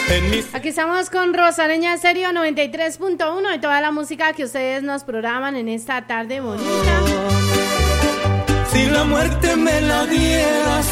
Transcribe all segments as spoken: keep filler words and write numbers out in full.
Aquí estamos con Rosareña Estéreo noventa y tres punto uno y toda la música que ustedes nos programan en esta tarde bonita. Si la muerte me la dieras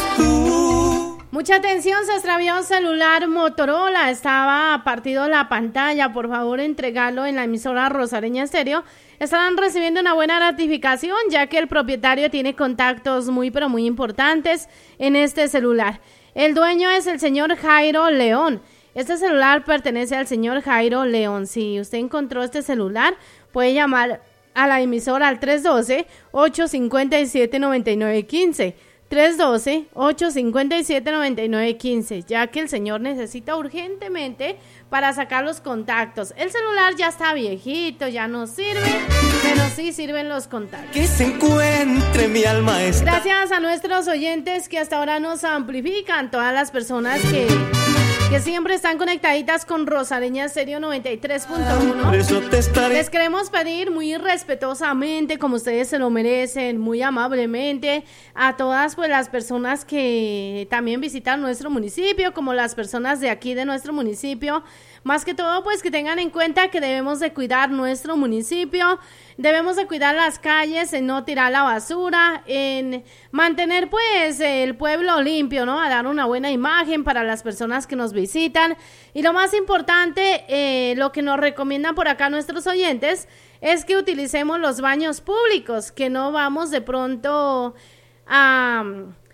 tú. Mucha atención, se extravió un celular Motorola, estaba partido la pantalla, por favor entregarlo en la emisora Rosareña Estéreo. Estarán recibiendo una buena ratificación ya que el propietario tiene contactos muy pero muy importantes en este celular. El dueño es el señor Jairo León. Este celular pertenece al señor Jairo León. Si usted encontró este celular, puede llamar a la emisora al tres uno dos, ocho cinco siete, nueve nueve uno cinco. tres uno dos, ocho cinco siete, nueve nueve uno cinco, ya que el señor necesita urgentemente para sacar los contactos. El celular ya está viejito, ya no sirve, pero sí sirven los contactos. Que se encuentre mi alma está. Gracias a nuestros oyentes que hasta ahora nos amplifican, todas las personas que... que siempre están conectaditas con Rosareña Estéreo noventa y tres punto uno. Les queremos pedir muy respetuosamente, como ustedes se lo merecen, muy amablemente, a todas pues las personas que también visitan nuestro municipio, como las personas de aquí de nuestro municipio, más que todo pues que tengan en cuenta que debemos de cuidar nuestro municipio, debemos de cuidar las calles, en no tirar la basura, en mantener pues el pueblo limpio, ¿no? A dar una buena imagen para las personas que nos visitan. Y lo más importante, eh, lo que nos recomiendan por acá nuestros oyentes, es que utilicemos los baños públicos, que no vamos de pronto a...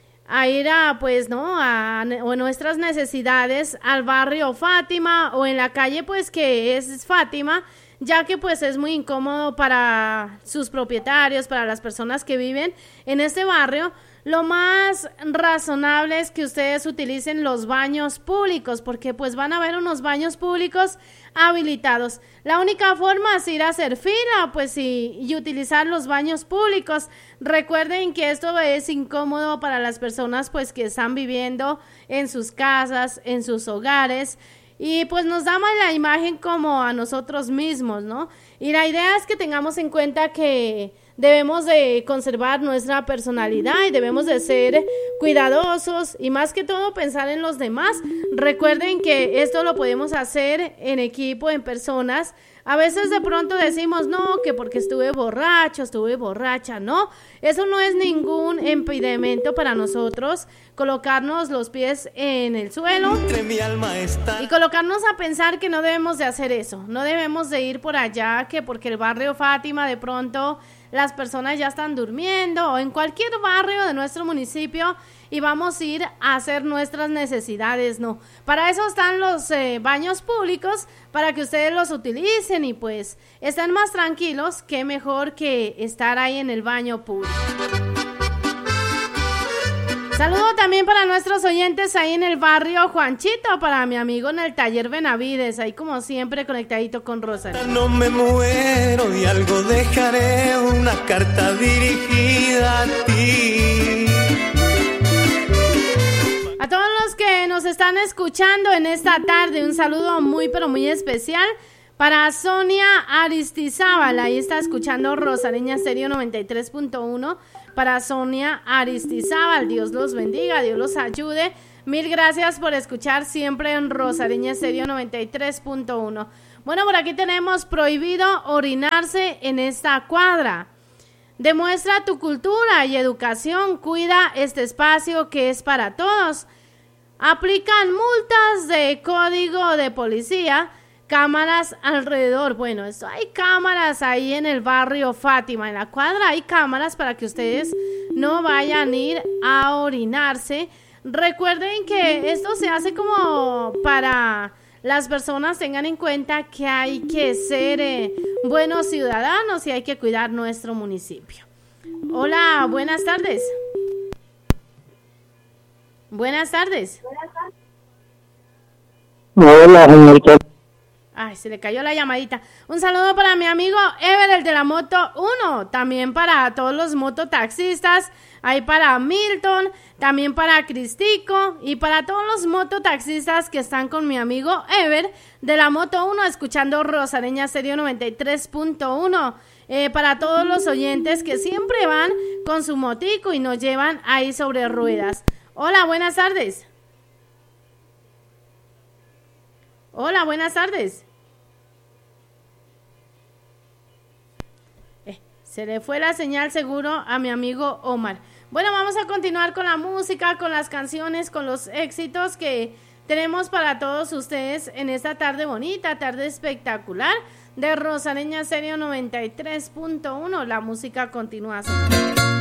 a ir a, pues, ¿no? A, o nuestras necesidades al barrio Fátima o en la calle, pues, que es Fátima, ya que, pues, es muy incómodo para sus propietarios, para las personas que viven en este barrio. Lo más razonable es que ustedes utilicen los baños públicos, porque, pues, van a haber unos baños públicos habilitados. La única forma es ir a hacer fila, pues, y, y utilizar los baños públicos. Recuerden que esto es incómodo para las personas, pues, que están viviendo en sus casas, en sus hogares, y pues nos da mala imagen como a nosotros mismos, ¿no? Y la idea es que tengamos en cuenta que debemos de conservar nuestra personalidad y debemos de ser cuidadosos y más que todo pensar en los demás. Recuerden que esto lo podemos hacer en equipo, en personas. A veces de pronto decimos, no, que porque estuve borracho, estuve borracha, no. Eso no es ningún impedimento para nosotros colocarnos los pies en el suelo Entre mi alma está. y colocarnos a pensar que no debemos de hacer eso. No debemos de ir por allá, que porque el barrio Fátima de pronto las personas ya están durmiendo o en cualquier barrio de nuestro municipio y vamos a ir a hacer nuestras necesidades, no. Para eso están los eh, baños públicos, para que ustedes los utilicen y pues estén más tranquilos, que mejor que estar ahí en el baño público. Saludo también para nuestros oyentes ahí en el barrio Juanchito, para mi amigo en el taller Benavides, ahí como siempre conectadito con Rosa. No me muero y algo dejaré, una carta dirigida a ti. A todos los que nos están escuchando en esta tarde, un saludo muy pero muy especial para Sonia Aristizábal, ahí está escuchando Rosareña Estéreo noventa y tres punto uno. Para Sonia Aristizábal, Dios los bendiga, Dios los ayude. Mil gracias por escuchar siempre en Rosareña Estéreo noventa y tres punto uno. Bueno, por aquí tenemos prohibido orinarse en esta cuadra. Demuestra tu cultura y educación, cuida este espacio que es para todos. Aplican multas de código de policía, cámaras alrededor. Bueno, esto hay cámaras ahí en el barrio Fátima, en la cuadra hay cámaras para que ustedes no vayan a ir a orinarse. Recuerden que esto se hace como para las personas tengan en cuenta que hay que ser eh, buenos ciudadanos y hay que cuidar nuestro municipio. Hola, buenas tardes. Buenas tardes. Hola, señorita. Ay, se le cayó la llamadita. Un saludo para mi amigo Ever, el de la Moto uno. También para todos los mototaxistas. Ahí para Milton. También para Cristico. Y para todos los mototaxistas que están con mi amigo Ever de la Moto uno. Escuchando Rosareña Estéreo noventa y tres punto uno. Eh, para todos los oyentes que siempre van con su motico y nos llevan ahí sobre ruedas. Hola, buenas tardes. Hola, buenas tardes. Eh, se le fue la señal seguro a mi amigo Omar. Bueno, vamos a continuar con la música, con las canciones, con los éxitos que tenemos para todos ustedes en esta tarde bonita, tarde espectacular de Rosareña Stereo noventa y tres punto uno. La música continúa sonando.